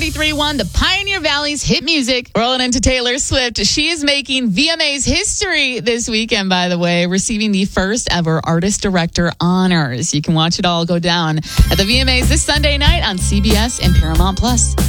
93.1, the Pioneer Valley's hit music. Rolling into Taylor Swift. She is making VMA's history this weekend, by the way, receiving the first ever Artist Director honors. You can watch it all go down at the VMAs this Sunday night on CBS and Paramount Plus.